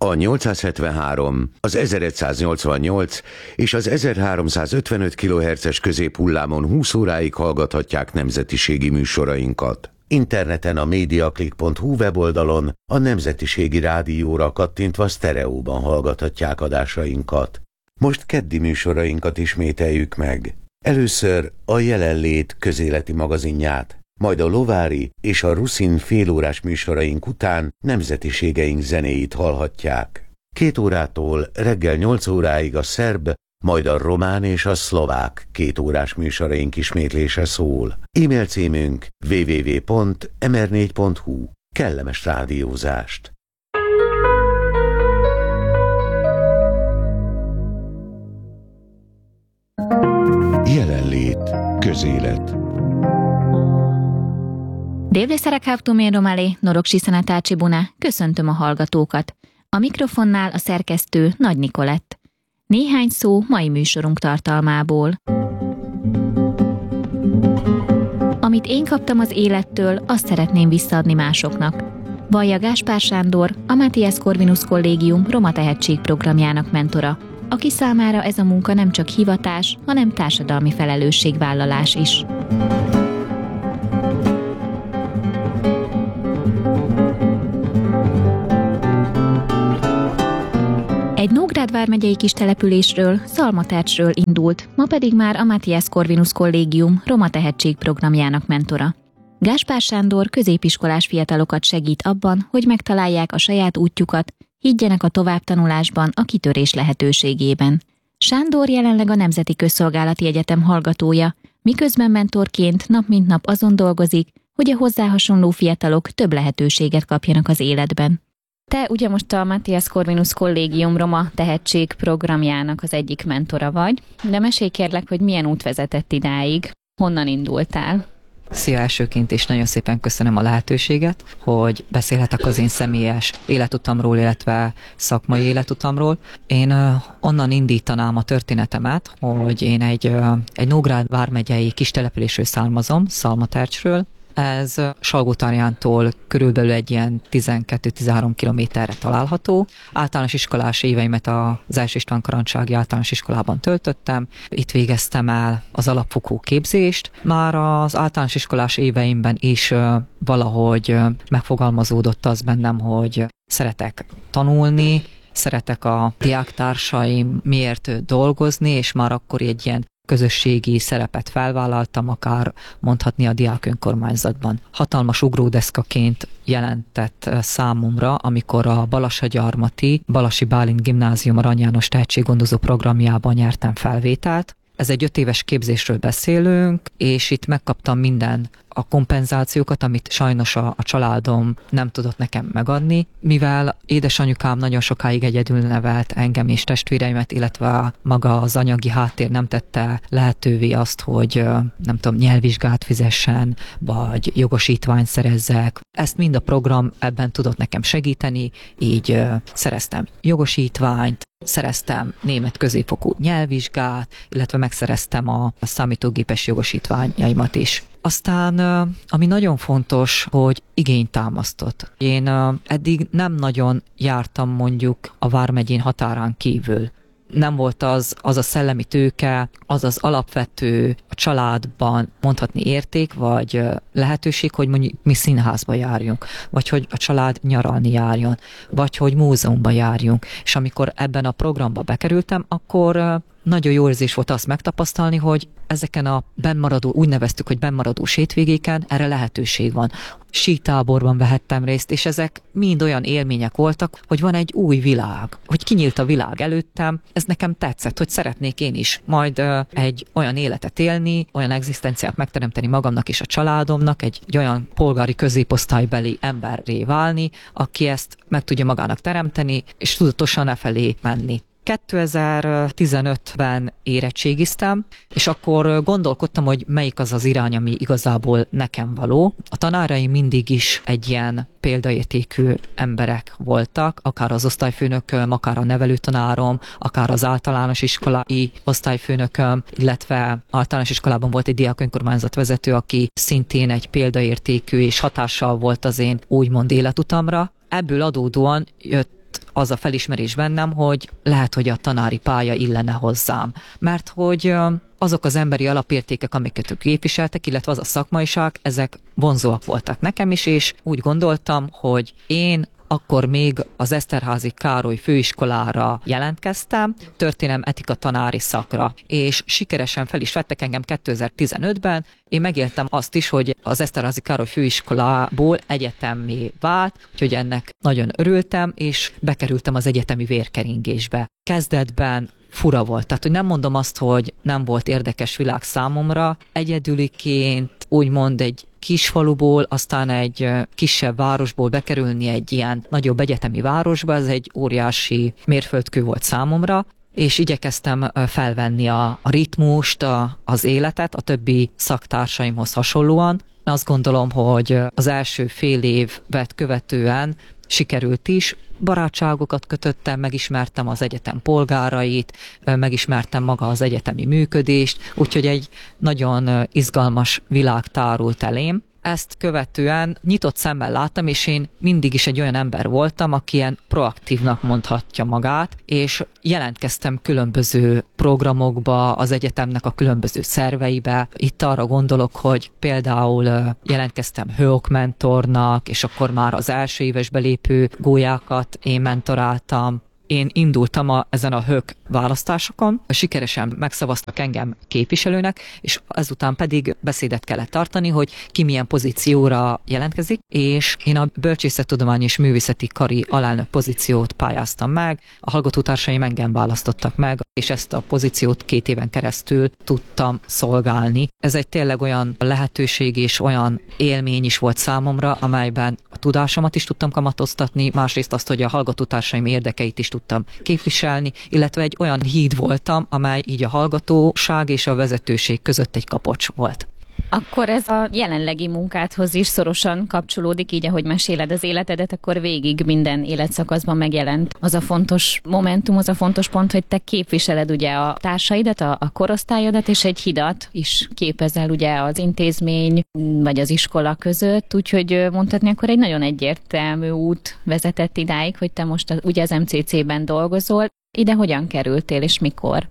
A 873, az 1188 és az 1355 kHz-es középhullámon 20 óráig hallgathatják nemzetiségi műsorainkat. Interneten a mediaclick.hu weboldalon a Nemzetiségi Rádióra kattintva sztereóban hallgathatják adásainkat. Most keddi műsorainkat ismételjük meg. Először a Jelenlét közéleti magazinját, majd a Lovári és a Ruszin félórás műsoraink után nemzetiségeink zenéit hallhatják. 2 órától reggel 8 óráig a szerb, majd a román és a szlovák 2 órás műsoraink ismétlése szól. E-mail címünk www.mr4.hu. Kellemes rádiózást! Jelenlét közélet. Dévlészerek hávtumén romali, norok siszenetácsi buna, köszöntöm a hallgatókat. A mikrofonnál a szerkesztő Nagy Nikolett. Néhány szó mai műsorunk tartalmából. Amit én kaptam az élettől, azt szeretném visszaadni másoknak. Vallja Gáspár Sándor, a Matthias Corvinus Kollégium Roma Tehetség programjának mentora, aki számára ez a munka nem csak hivatás, hanem társadalmi felelősségvállalás is. Egy Nógrád vármegyei kis településről, Szalmatercsről indult, ma pedig már a Matthias Corvinus Kollégium Roma Tehetség programjának mentora. Gáspár Sándor középiskolás fiatalokat segít abban, hogy megtalálják a saját útjukat, higgyenek a továbbtanulásban, a kitörés lehetőségében. Sándor jelenleg a Nemzeti Közszolgálati Egyetem hallgatója, miközben mentorként nap mint nap azon dolgozik, hogy a hozzá hasonló fiatalok több lehetőséget kapjanak az életben. Te ugye most a Matthias Corvinus Kollégium Roma Tehetség programjának az egyik mentora vagy, de mesélj kérlek, hogy milyen út vezetett idáig, honnan indultál? Szia, elsőként is nagyon szépen köszönöm a lehetőséget, hogy beszélhetek az én személyes életutamról, illetve szakmai életutamról. Én onnan indítanám a történetemet, hogy én egy Nógrád vármegyei kis településről származom, Szalmatercsről. Ez Salgótarjántól körülbelül egy ilyen 12-13 kilométerre található. Általános iskolás éveimet az Első István Karancsági Általános Iskolában töltöttem. Itt végeztem el az alapfokú képzést. Már az általános iskolás éveimben is valahogy megfogalmazódott az bennem, hogy szeretek tanulni, szeretek a diáktársaim miért dolgozni, és már akkor egy ilyen közösségi szerepet felvállaltam, akár mondhatni a diák önkormányzatban. Hatalmas ugródeszkaként jelentett számomra, amikor a Balassagyarmati Balasi Bálint Gimnázium Arany János tehetséggondozó programjában nyertem felvételt. Ez egy 5 éves képzésről beszélünk, és itt megkaptam minden a kompenzációkat, amit sajnos a családom nem tudott nekem megadni, mivel édesanyukám nagyon sokáig egyedül nevelt engem és testvéreimet, illetve maga az anyagi háttér nem tette lehetővé azt, hogy nem tudom, nyelvvizsgát fizessen, vagy jogosítványt szerezzek. Ezt mind a program ebben tudott nekem segíteni, így szereztem jogosítványt, szereztem német középfokú nyelvvizsgát, illetve megszereztem a számítógépes jogosítványaimat is. Aztán, ami nagyon fontos, hogy igényt támasztott. Én eddig nem nagyon jártam mondjuk a vármegyén határán kívül. Nem volt az a szellemi tőke, az az alapvető a családban mondhatni érték, vagy lehetőség, hogy mondjuk mi színházba járjunk, vagy hogy a család nyaralni járjon, vagy hogy múzeumba járjunk. És amikor ebben a programba bekerültem, akkor nagyon jó érzés volt azt megtapasztalni, hogy ezeken a bennmaradó, úgy neveztük, hogy bennmaradó sétvégéken erre lehetőség van. Sítáborban vehettem részt, és ezek mind olyan élmények voltak, hogy van egy új világ, hogy kinyílt a világ előttem. Ez nekem tetszett, hogy szeretnék én is majd egy olyan életet élni, olyan egzisztenciát megteremteni magamnak és a családomnak, egy olyan polgári középosztálybeli emberré válni, aki ezt meg tudja magának teremteni, és tudatosan e felé menni. 2015-ben érettségiztem, és akkor gondolkodtam, hogy melyik az az irány, ami igazából nekem való. A tanáraim mindig is egy ilyen példaértékű emberek voltak, akár az osztályfőnököm, akár a nevelőtanárom, akár az általános iskolai osztályfőnököm, illetve általános iskolában volt egy diák önkormányzat vezető, aki szintén egy példaértékű és hatással volt az én úgymond életutamra. Ebből adódóan jött jött az a felismerés bennem, hogy lehet, hogy a tanári pálya illene hozzám. Mert hogy azok az emberi alapértékek, amiket ők képviseltek, illetve az a szakmaiság, ezek vonzóak voltak nekem is, és úgy gondoltam, hogy én akkor még az Eszterházy Károly főiskolára jelentkeztem, történelem etika tanári szakra, és sikeresen fel is vettek engem 2015-ben. Én megéltem azt is, hogy az Eszterházy Károly főiskolából egyetemmé vált, úgyhogy ennek nagyon örültem, és bekerültem az egyetemi vérkeringésbe. Kezdetben fura volt, tehát hogy nem mondom azt, hogy nem volt érdekes világ számomra, egyedüliként úgymond egy kis faluból, aztán egy kisebb városból bekerülni egy ilyen nagyobb egyetemi városba, ez egy óriási mérföldkő volt számomra, és igyekeztem felvenni a ritmust, az életet a többi szaktársaimhoz hasonlóan. Azt gondolom, hogy az első fél évet követően sikerült is, barátságokat kötöttem, megismertem az egyetem polgárait, megismertem maga az egyetemi működést, úgyhogy egy nagyon izgalmas világ tárult elém. Ezt követően nyitott szemmel láttam, és én mindig is egy olyan ember voltam, aki ilyen proaktívnak mondhatja magát, és jelentkeztem különböző programokba, az egyetemnek a különböző szerveibe. Itt arra gondolok, hogy például jelentkeztem HÖOK mentornak, és akkor már az első éves belépő gólyákat én mentoráltam. Én indultam ezen a HÖK választásokon, sikeresen megszavaztak engem képviselőnek, és ezután pedig beszédet kellett tartani, hogy ki milyen pozícióra jelentkezik, és én a Bölcsészettudományi és Művészeti Kari alelnök pozíciót pályáztam meg, a hallgatótársaim engem választottak meg, és ezt a pozíciót 2 éven keresztül tudtam szolgálni. Ez egy tényleg olyan lehetőség és olyan élmény is volt számomra, amelyben a tudásomat is tudtam kamatoztatni, másrészt azt, hogy a hallgatótársaim érdekeit is tudtam képviselni, illetve egy olyan híd voltam, amely így a hallgatóság és a vezetőség között egy kapocs volt. Akkor ez a jelenlegi munkádhoz is szorosan kapcsolódik, így ahogy meséled az életedet, akkor végig minden életszakaszban megjelent az a fontos momentum, az a fontos pont, hogy te képviseled ugye a társaidat, a korosztályodat, és egy hidat is képezel ugye az intézmény vagy az iskola között, úgyhogy mondhatni akkor egy nagyon egyértelmű út vezetett idáig, hogy te most ugye az MCC-ben dolgozol. Ide hogyan kerültél és mikor?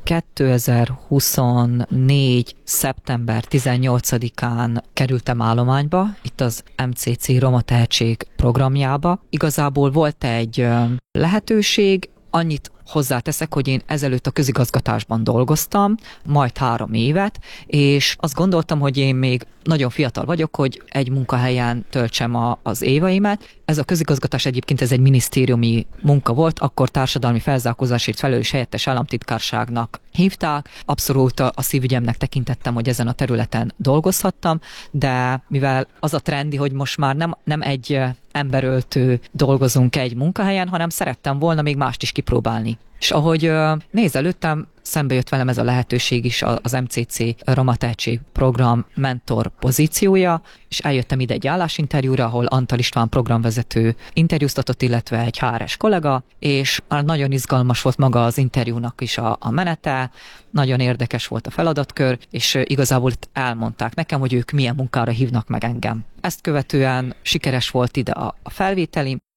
2024. szeptember 18-án kerültem állományba, itt az MCC Roma Tehetség programjába. Igazából volt egy lehetőség, annyit hozzáteszek, hogy én ezelőtt a közigazgatásban dolgoztam, majd 3 évet, és azt gondoltam, hogy én még nagyon fiatal vagyok, hogy egy munkahelyen töltsem az éveimet. Ez a közigazgatás egyébként ez egy minisztériumi munka volt, akkor társadalmi felzárkózásért felelős helyettes államtitkárságnak hívták. Abszolút a szívügyemnek tekintettem, hogy ezen a területen dolgozhattam, de mivel az a trendi, hogy most már nem egy emberöltő dolgozunk egy munkahelyen, hanem szerettem volna még mást is kipróbálni. És ahogy néz előttem, szembe jött velem ez a lehetőség is, az MCC Roma Tehetség program mentor pozíciója, és eljöttem ide egy állásinterjúra, ahol Antal István programvezető interjúztatott, illetve egy HR-es kollega, és már nagyon izgalmas volt maga az interjúnak is a menete, nagyon érdekes volt a feladatkör, és igazából elmondták nekem, hogy ők milyen munkára hívnak meg engem. Ezt követően sikeres volt ide a felvételim,